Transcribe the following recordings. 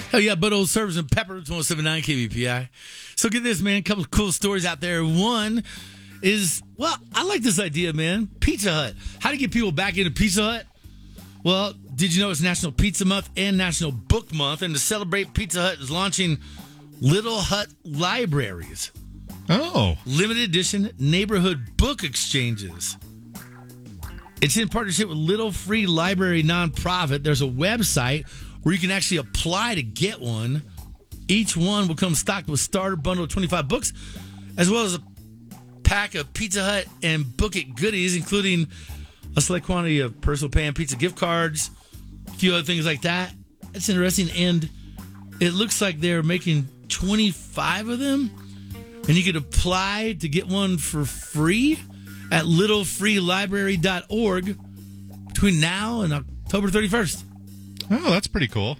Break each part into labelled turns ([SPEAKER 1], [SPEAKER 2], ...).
[SPEAKER 1] Hell yeah, Bud Old Service and Pepper, 107.9 KBPI. So get this, man, a couple of cool stories out there. One is, well, I like this idea, man. Pizza Hut. How to get people back into Pizza Hut? Well, did you know it's National Pizza Month and National Book Month? And to celebrate, Pizza Hut is launching Little Hut Libraries.
[SPEAKER 2] Oh.
[SPEAKER 1] Limited edition neighborhood book exchanges. It's in partnership with Little Free Library nonprofit. There's a website where you can actually apply to get one. Each one will come stocked with starter bundle of 25 books, as well as a pack of Pizza Hut and Book It goodies, including a select quantity of personal pay and pizza gift cards, a few other things like that. That's interesting, and it looks like they're making 25 of them, and you could apply to get one for free at littlefreelibrary.org between now and October 31st.
[SPEAKER 2] Oh, that's pretty cool.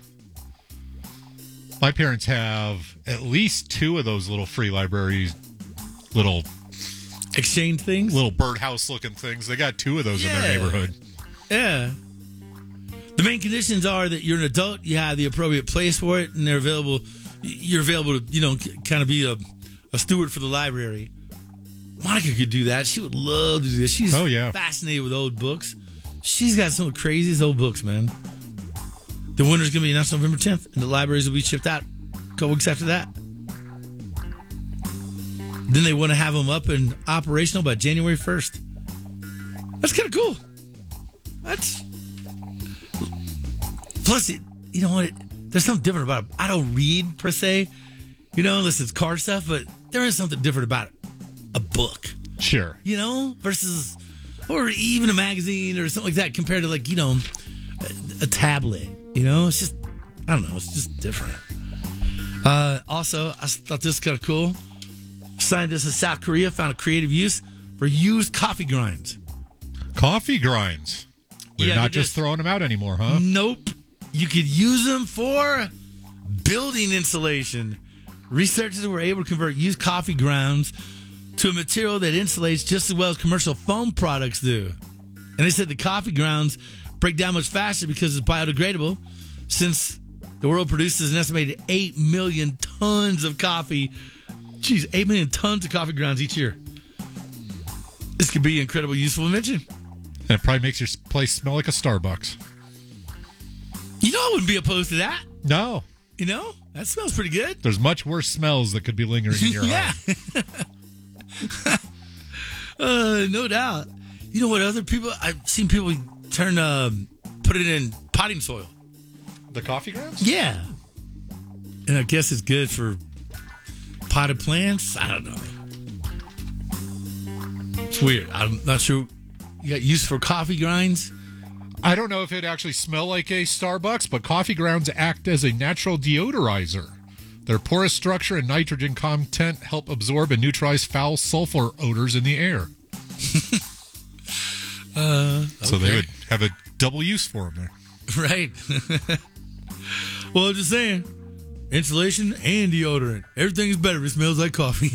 [SPEAKER 2] My parents have at least two of those little free libraries, little
[SPEAKER 1] exchange things,
[SPEAKER 2] little birdhouse looking things. They got two of those in their neighborhood.
[SPEAKER 1] Yeah. The main conditions are that you're an adult, you have the appropriate place for it, and they're available. You're available to, kind of be a steward for the library. Monica could do that. She would love to do this. She's fascinated with old books. She's got some of the craziest old books, man. The winner's going to be announced November 10th, and the libraries will be shipped out a couple weeks after that. Then they want to have them up and operational by January 1st. That's kind of cool. Plus, you know what? There's something different about it. I don't read, per se, unless it's car stuff, but there is something different about a book.
[SPEAKER 2] Sure.
[SPEAKER 1] Versus, or even a magazine or something like that compared to, a tablet. It's just, I don't know, it's just different. Also, I thought this was kind of cool. Scientists in South Korea found a creative use for used coffee grinds.
[SPEAKER 2] Coffee grinds? We're not just throwing them out anymore, huh?
[SPEAKER 1] Nope. You could use them for building insulation. Researchers were able to convert used coffee grounds to a material that insulates just as well as commercial foam products do. And they said the coffee grounds break down much faster because it's biodegradable, since the world produces an estimated 8 million tons of coffee. 8 million tons of coffee grounds each year. This could be an incredible, useful invention.
[SPEAKER 2] And it probably makes your place smell like a Starbucks.
[SPEAKER 1] I wouldn't be opposed to that.
[SPEAKER 2] No.
[SPEAKER 1] That smells pretty good.
[SPEAKER 2] There's much worse smells that could be lingering in your house.
[SPEAKER 1] No doubt. You know what other people, I've seen people put it in potting soil.
[SPEAKER 2] The coffee grounds?
[SPEAKER 1] Yeah. And I guess it's good for potted plants. I don't know. It's weird. I'm not sure. You got use for coffee grinds?
[SPEAKER 2] I don't know if it actually smell like a Starbucks, but coffee grounds act as a natural deodorizer. Their porous structure and nitrogen content help absorb and neutralize foul sulfur odors in the air. So they would have a double use for them there.
[SPEAKER 1] Right. Well, I'm just saying, insulation and deodorant. Everything's better if it smells like coffee.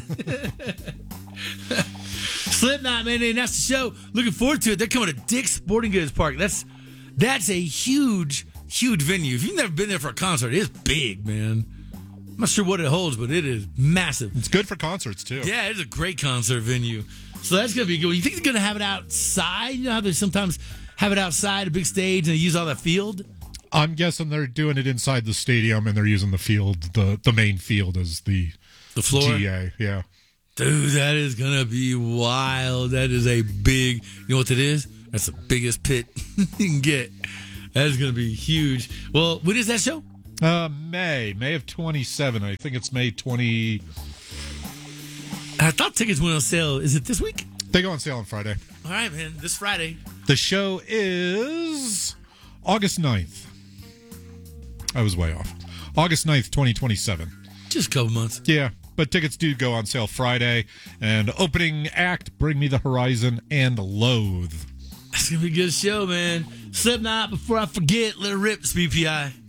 [SPEAKER 1] Slipknot, man, that's the show. Looking forward to it. They're coming to Dick's Sporting Goods Park. That's a huge, huge venue. If you've never been there for a concert, it's big, man. I'm not sure what it holds, but it is massive.
[SPEAKER 2] It's good for concerts, too.
[SPEAKER 1] Yeah, it's a great concert venue. So that's going to be good. You think they're going to have it outside? You know how they sometimes have it outside, a big stage, and they use all that field?
[SPEAKER 2] I'm guessing they're doing it inside the stadium, and they're using the field, the main field as the
[SPEAKER 1] floor?
[SPEAKER 2] GA, yeah.
[SPEAKER 1] Dude, that is going to be wild. That is a big, you know what that is? That's the biggest pit you can get. That is going to be huge. Well, when is that show?
[SPEAKER 2] May of 27. I think it's May 20.
[SPEAKER 1] I thought tickets went on sale. Is it this week?
[SPEAKER 2] They go on sale on Friday.
[SPEAKER 1] All right, man. This Friday.
[SPEAKER 2] The show is August 9th. I was way off. August 9th, 2027.
[SPEAKER 1] Just a couple months.
[SPEAKER 2] Yeah, but tickets do go on sale Friday. And opening act, Bring Me the Horizon and Loathe.
[SPEAKER 1] That's going to be a good show, man. Slipknot, before I forget, let it rip, BPI.